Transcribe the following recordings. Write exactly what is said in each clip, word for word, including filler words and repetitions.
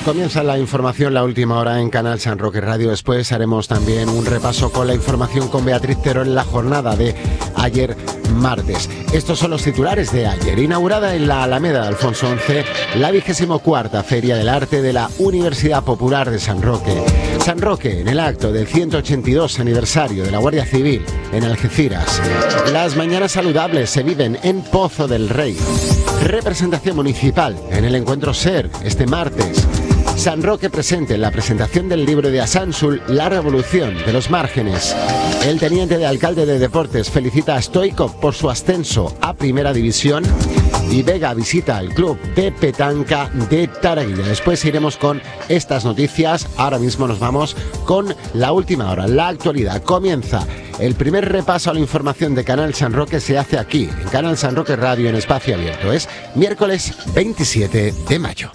Comienza la información, la última hora en Canal San Roque Radio. Después haremos también un repaso con la información con Beatriz Terol en la jornada de ayer martes. Estos son los titulares de ayer. Inaugurada en la Alameda de Alfonso once la vigésimo cuarta Feria del Arte de la Universidad Popular de San Roque. San Roque en el acto del ciento ochenta y dos aniversario de la Guardia Civil en Algeciras. Las mañanas saludables se viven en Pozo del Rey. Representación municipal en el encuentro SER este martes. San Roque presente en la presentación del libro de Asansul, La revolución de los márgenes. El teniente de alcalde de Deportes felicita a Stoico por su ascenso a Primera División. Y Vega visita al club de petanca de Taraguilla. Después iremos con estas noticias. Ahora mismo nos vamos con la última hora, la actualidad. Comienza el primer repaso a la información de Canal San Roque, se hace aquí, en Canal San Roque Radio en Espacio Abierto. Es miércoles veintisiete de mayo.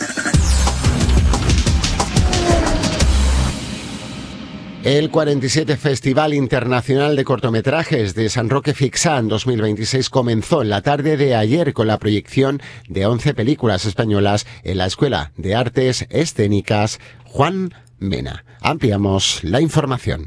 El cuarenta y siete Festival Internacional de Cortometrajes de San Roque Fixán dos mil veintiséis comenzó en la tarde de ayer con la proyección de once películas españolas en la Escuela de Artes Escénicas Juan Mena. Ampliamos la información.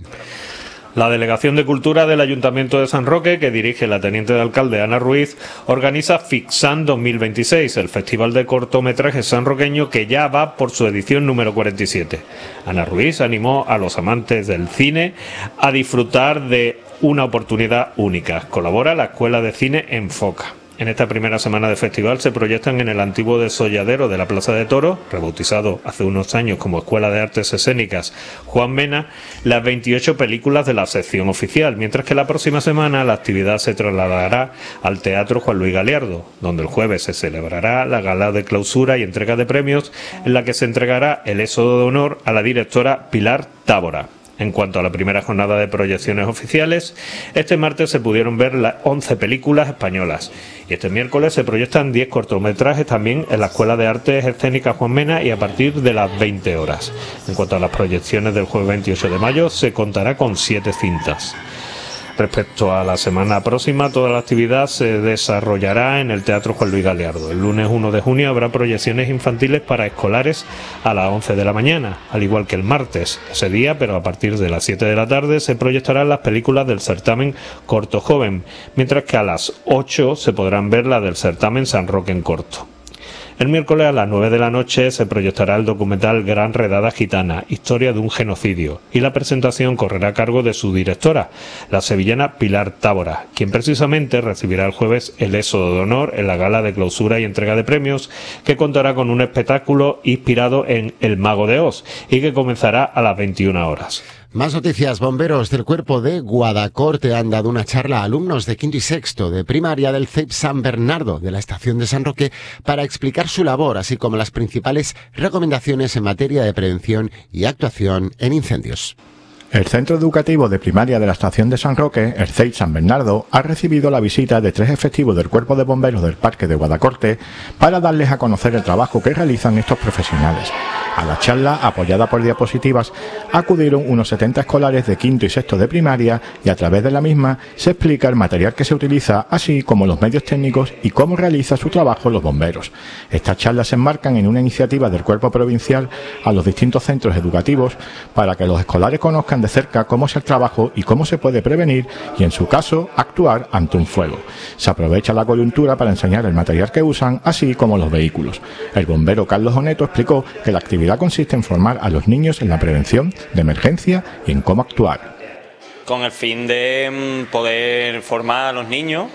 La Delegación de Cultura del Ayuntamiento de San Roque, que dirige la teniente de alcalde Ana Ruiz, organiza Fixán dos mil veintiséis, el festival de cortometrajes sanroqueño que ya va por su edición número cuarenta y siete. Ana Ruiz animó a los amantes del cine a disfrutar de una oportunidad única. Colabora la Escuela de Cine Enfoca. En esta primera semana de festival se proyectan en el antiguo desolladero de la Plaza de Toros, rebautizado hace unos años como Escuela de Artes Escénicas Juan Mena, las veintiocho películas de la sección oficial, mientras que la próxima semana la actividad se trasladará al Teatro Juan Luis Galiardo, donde el jueves se celebrará la gala de clausura y entrega de premios, en la que se entregará el éxodo de honor a la directora Pilar Tábora. En cuanto a la primera jornada de proyecciones oficiales, este martes se pudieron ver las once películas españolas y este miércoles se proyectan diez cortometrajes también en la Escuela de Artes Escénicas Juan Mena y a partir de las veinte horas. En cuanto a las proyecciones del jueves veintiocho de mayo, se contará con siete cintas. Respecto a la semana próxima, toda la actividad se desarrollará en el Teatro Juan Luis Galiardo. El lunes uno de junio habrá proyecciones infantiles para escolares a las once de la mañana, al igual que el martes. Ese día, pero a partir de las siete de la tarde, se proyectarán las películas del certamen Corto Joven, mientras que a las ocho se podrán ver las del certamen San Roque en Corto. El miércoles a las nueve de la noche se proyectará el documental Gran Redada Gitana, historia de un genocidio, y la presentación correrá a cargo de su directora, la sevillana Pilar Tábora, quien precisamente recibirá el jueves el éxodo de honor en la gala de clausura y entrega de premios, que contará con un espectáculo inspirado en El Mago de Oz y que comenzará a las veintiuna horas. Más noticias. Bomberos del Cuerpo de Guadacorte han dado una charla a alumnos de quinto y sexto de primaria del C E I P San Bernardo de la estación de San Roque para explicar su labor, así como las principales recomendaciones en materia de prevención y actuación en incendios. El Centro Educativo de Primaria de la Estación de San Roque, el C E I P San Bernardo, ha recibido la visita de tres efectivos del Cuerpo de Bomberos del Parque de Guadacorte para darles a conocer el trabajo que realizan estos profesionales. A la charla, apoyada por diapositivas, acudieron unos setenta escolares de quinto y sexto de primaria y a través de la misma se explica el material que se utiliza, así como los medios técnicos y cómo realiza su trabajo los bomberos. Estas charlas se enmarcan en una iniciativa del Cuerpo Provincial a los distintos centros educativos para que los escolares conozcan de cerca cómo es el trabajo y cómo se puede prevenir y, en su caso, actuar ante un fuego. Se aprovecha la coyuntura para enseñar el material que usan, así como los vehículos. El bombero Carlos Oneto explicó que la actividad consiste en formar a los niños en la prevención de emergencia y en cómo actuar. Con el fin de poder formar a los niños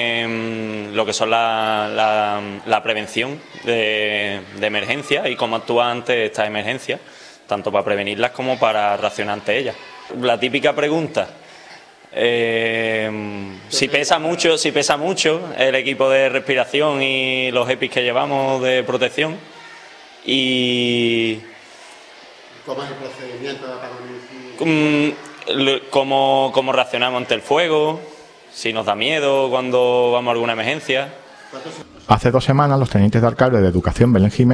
en lo que son la, la, la prevención de, de emergencia y cómo actuar ante estas emergencias, tanto para prevenirlas como para reaccionar ante ellas. La típica pregunta, eh, si pesa mucho, si pesa mucho el equipo de respiración y los EPIs que llevamos de protección. Y ¿cómo es el procedimiento para cómo, cómo reaccionamos ante el fuego, si nos da miedo cuando vamos a alguna emergencia? Hace dos semanas los tenientes de alcalde de Educación Belén Jiménez